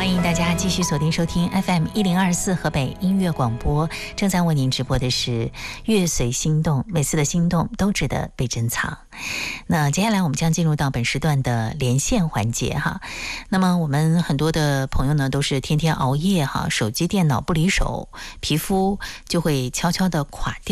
欢迎大家继续锁定收听 FM1024 河北音乐广播，正在为您直播的是乐随心动，每次的心动都值得被珍藏。那接下来我们将进入到本时段的连线环节哈。那么我们很多的朋友呢都是天天熬夜哈，手机电脑不离手，皮肤就会悄悄的垮掉。